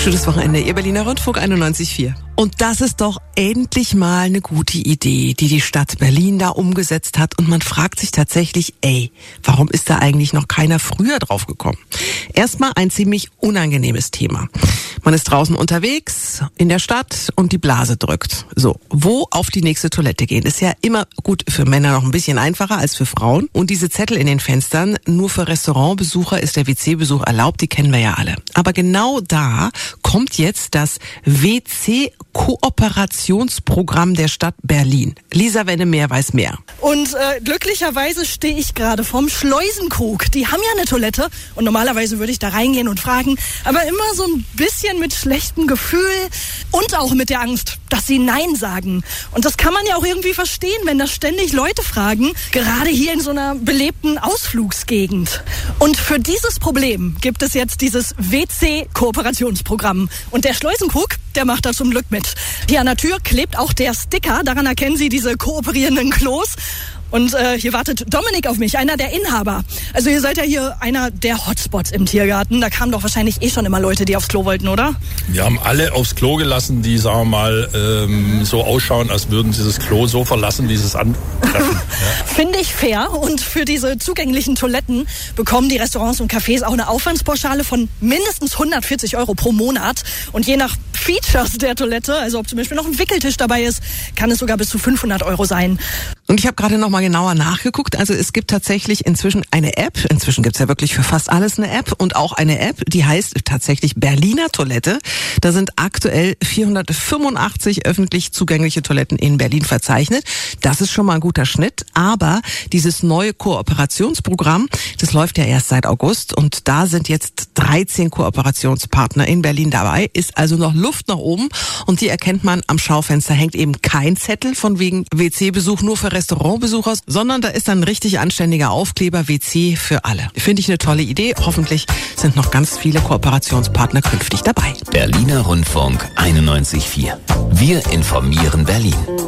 Schönes Wochenende, Ihr Berliner Rundfunk 91.4. Und das ist doch endlich mal eine gute Idee, die die Stadt Berlin da umgesetzt hat. Und man fragt sich tatsächlich, warum ist da eigentlich noch keiner früher drauf gekommen? Erstmal ein ziemlich unangenehmes Thema. Man ist draußen unterwegs in der Stadt und die Blase drückt. So, wo auf die nächste Toilette gehen? Ist ja immer gut für Männer noch ein bisschen einfacher als für Frauen. Und diese Zettel in den Fenstern, nur für Restaurantbesucher ist der WC-Besuch erlaubt, die kennen wir ja alle. Aber genau da kommt jetzt das WC-Kooperationsprogramm der Stadt Berlin. Lisa Wennemeer weiß mehr. Und glücklicherweise stehe ich gerade vorm Schleusenkrug. Die haben ja eine Toilette und normalerweise würde ich da reingehen und fragen, aber immer so ein bisschen mit schlechtem Gefühl und auch mit der Angst, dass sie Nein sagen. Und das kann man ja auch irgendwie verstehen, wenn da ständig Leute fragen, gerade hier in so einer belebten Ausflugsgegend. Und für dieses Problem gibt es jetzt dieses WC-Kooperationsprogramm. Und der Schleusenkrug, der macht da zum Glück mit. Hier an der Tür klebt auch der Sticker, daran erkennen Sie diese kooperierenden Klos. Und hier wartet Dominik auf mich, einer der Inhaber. Also ihr seid ja hier einer der Hotspots im Tiergarten. Da kamen doch wahrscheinlich schon immer Leute, die aufs Klo wollten, oder? Wir haben alle aufs Klo gelassen, die, sagen wir mal, so ausschauen, als würden sie das Klo so verlassen, wie sie es antreffen. Ja. Finde ich fair. Und für diese zugänglichen Toiletten bekommen die Restaurants und Cafés auch eine Aufwandspauschale von mindestens 140 € pro Monat. Und je nach Features der Toilette, also ob zum Beispiel noch ein Wickeltisch dabei ist, kann es sogar bis zu 500 € sein. Und ich habe gerade noch mal genauer nachgeguckt. Also es gibt tatsächlich inzwischen eine App. Inzwischen gibt's ja wirklich für fast alles eine App. Und auch eine App, die heißt tatsächlich Berliner Toilette. Da sind aktuell 485 öffentlich zugängliche Toiletten in Berlin verzeichnet. Das ist schon mal ein guter Schnitt. Aber dieses neue Kooperationsprogramm, das läuft ja erst seit August. Und da sind jetzt 13 Kooperationspartner in Berlin dabei. Ist also noch Luft nach oben. Und die erkennt man am Schaufenster. Hängt eben kein Zettel von wegen WC-Besuch nur für Restaurantbesucher, sondern da ist dann ein richtig anständiger Aufkleber WC für alle. Finde ich eine tolle Idee. Hoffentlich sind noch ganz viele Kooperationspartner künftig dabei. Berliner Rundfunk 91.4. Wir informieren Berlin.